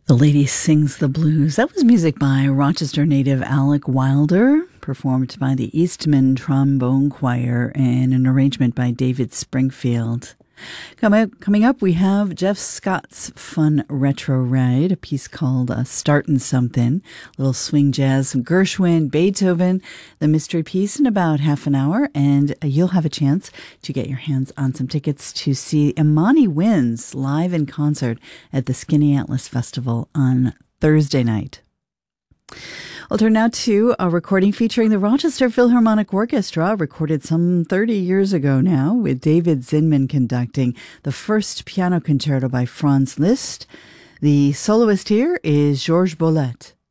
The Lady Sings the Blues. That was music by Rochester native Alec Wilder, performed by the Eastman Trombone Choir and an arrangement by David Springfield. Coming up, we have Jeff Scott's fun retro ride, a piece called Startin' Something, little swing jazz, some Gershwin, Beethoven, the mystery piece in about half an hour, and you'll have a chance to get your hands on some tickets to see Imani Winds live in concert at the Skinny Atlas Festival on Thursday night. I'll turn now to a recording featuring the Rochester Philharmonic Orchestra, recorded some 30 years ago now, with David Zinman conducting the first piano concerto by Franz Liszt. The soloist here is Georges Boulez.